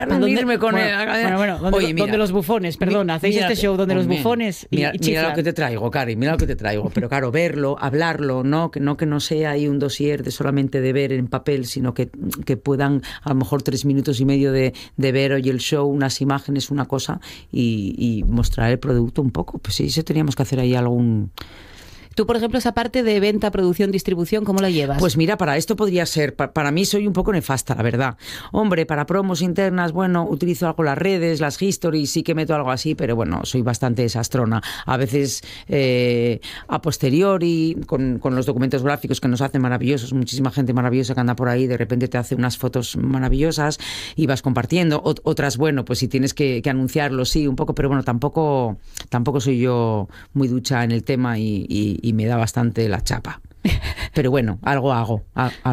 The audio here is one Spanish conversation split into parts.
reunirme con él. Bueno, donde los bufones, perdona, hacéis este show donde los bufones mira lo que te traigo, Cari, mira lo que te traigo. Pero claro, verlo, hablarlo, ¿no? Que no sea ahí un dossier de solamente de ver en papel, sino que puedan a lo mejor 3 minutos y medio de ver hoy el show, unas imágenes, una cosa, y mostrar el producto un poco. Pues sí, teníamos que hacer ahí algún... Tú, por ejemplo, esa parte de venta, producción, distribución, ¿cómo la llevas? Pues mira, para esto podría ser, para mí soy un poco nefasta, la verdad. Hombre, para promos internas, bueno, utilizo algo las redes, las histories, sí que meto algo así, pero bueno, soy bastante desastrona. A veces a posteriori, con los documentos gráficos que nos hacen maravillosos, muchísima gente maravillosa que anda por ahí, de repente te hace unas fotos maravillosas y vas compartiendo. Otras, bueno, pues si tienes que anunciarlo, sí, un poco, pero bueno, tampoco soy yo muy ducha en el tema y me da bastante la chapa. Pero bueno, algo hago.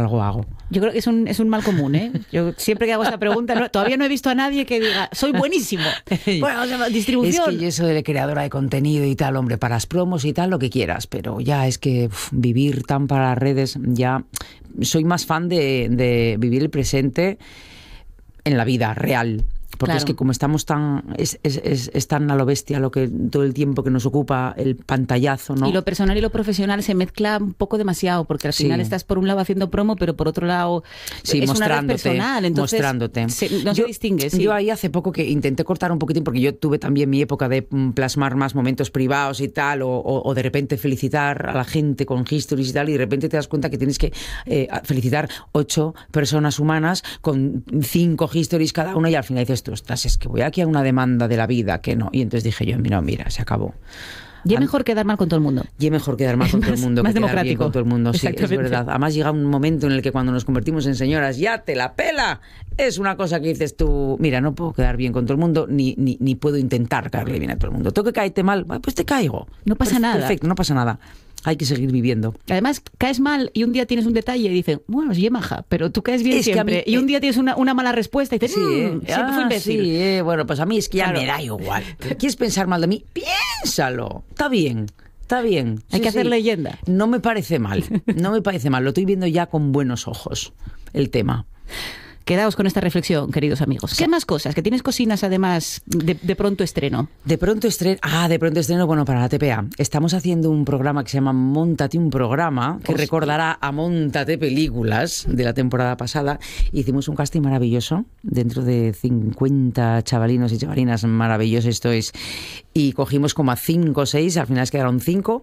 Yo creo que es un mal común, ¿eh? Yo siempre que hago esta pregunta, todavía no he visto a nadie que diga, soy buenísimo. Bueno, distribución. Es que yo soy de creadora de contenido y tal, hombre, para las promos y tal, lo que quieras, pero ya es que vivir tan para las redes, ya soy más fan de vivir el presente en la vida real. Porque claro, es que como estamos tan... Es tan a lo bestia lo que todo el tiempo que nos ocupa el pantallazo, ¿no? Y lo personal y lo profesional se mezcla un poco demasiado, porque al final estás por un lado haciendo promo, pero por otro lado es una red personal. Entonces no se distingue. Sí. Yo ahí hace poco que intenté cortar un poquitín, porque yo tuve también mi época de plasmar más momentos privados y tal, o de repente felicitar a la gente con histories y tal, y de repente te das cuenta que tienes que felicitar 8 personas humanas con 5 histories cada una, y al final dices, ostras, es que voy aquí a una demanda de la vida, que no. Y entonces dije yo, mira, se acabó. Y es mejor quedar mal con todo el mundo. Y es mejor quedar mal con todo el mundo más que democrático. Quedar bien con todo el mundo. Sí, es verdad. Además llega un momento en el que cuando nos convertimos en señoras, ya te la pela. Es una cosa que dices tú, mira, no puedo quedar bien con todo el mundo, ni puedo intentar caerle bien a todo el mundo. Tengo que caerte mal, pues te caigo. No pasa nada. Perfecto, no pasa nada. Hay que seguir viviendo. Además, caes mal y un día tienes un detalle y dicen, bueno, sí, maja, pero tú caes bien siempre. Y un día tienes una mala respuesta y dices, siempre fui imbécil. Sí, bueno, pues a mí es que ya me da igual. ¿Quieres pensar mal de mí? Piénsalo. Está bien. Hay que hacer leyenda. No me parece mal. Lo estoy viendo ya con buenos ojos, el tema. Quedaos con esta reflexión, queridos amigos. ¿Qué más cosas? Que tienes cocinas, además, de pronto estreno. De pronto estreno, bueno, para la TPA. Estamos haciendo un programa que se llama Móntate un programa, que recordará a Móntate películas de la temporada pasada. Hicimos un casting maravilloso, dentro de 50 chavalinos y chavalinas maravillosos estos, y cogimos como a 5 o 6, al final quedaron 5.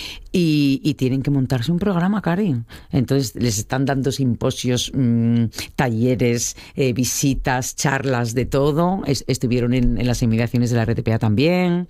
Y tienen que montarse un programa, Cari. Entonces les están dando simposios, talleres, visitas, charlas, de todo. Estuvieron en las inmediaciones de la RTPA también.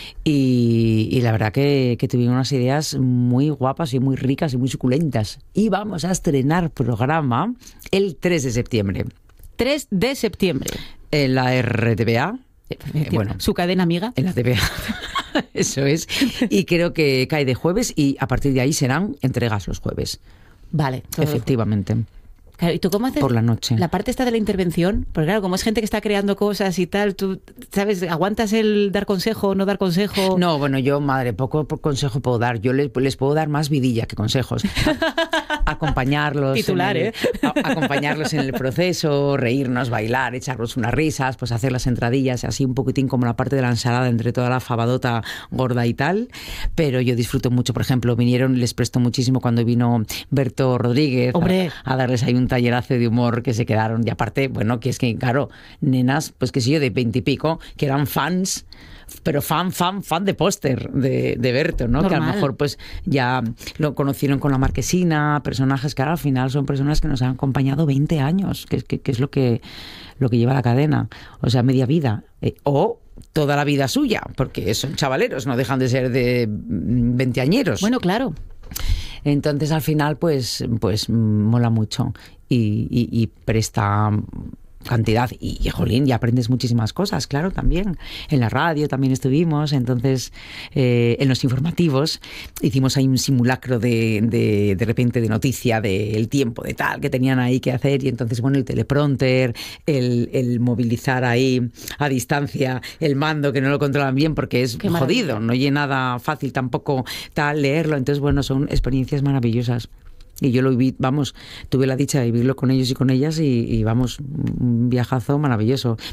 Y la verdad que tuvieron unas ideas muy guapas y muy ricas y muy suculentas. Y vamos a estrenar programa el 3 de septiembre. 3 de septiembre. En la RTPA. Bueno, su cadena amiga. En la TPA. Eso es. Y creo que cae de jueves y a partir de ahí serán entregas los jueves. Vale. Efectivamente. Claro, ¿y tú cómo haces por la noche? La parte esta de la intervención, porque claro, como es gente que está creando cosas y tal, tú, ¿sabes? ¿Aguantas el dar consejo o no dar consejo? No, bueno, yo, madre, poco consejo puedo dar. Yo les puedo dar más vidilla que consejos. Acompañarlos. Titular, acompañarlos en el proceso, reírnos, bailar, echarnos unas risas, pues hacer las entradillas, así un poquitín como la parte de la ensalada entre toda la fabadota gorda y tal. Pero yo disfruto mucho, por ejemplo, les presto muchísimo cuando vino Berto Rodríguez a darles ahí un tallerazo de humor, que se quedaron. Y aparte, bueno, que es que, claro, nenas, pues que sé yo, de 20 y pico, que eran fans, pero fan de póster de Berto, ¿no? Normal. Que a lo mejor pues ya lo conocieron con La Marquesina, personajes que ahora al final son personas que nos han acompañado 20 años, que es lo que lleva la cadena, o sea, media vida, o toda la vida suya, porque son chavaleros, no dejan de ser de 20añeros. Bueno, claro. Entonces al final pues mola mucho y presta cantidad y jolín, y aprendes muchísimas cosas, claro, también. En la radio también estuvimos, entonces en los informativos hicimos ahí un simulacro de repente de noticia del tiempo, de tal, que tenían ahí que hacer, y entonces, bueno, el teleprompter, el movilizar ahí a distancia el mando, que no lo controlan bien porque es jodido, no es nada fácil tampoco tal leerlo, entonces, bueno, son experiencias maravillosas. Y yo lo viví, vamos, tuve la dicha de vivirlo con ellos y con ellas y vamos, un viajazo maravilloso.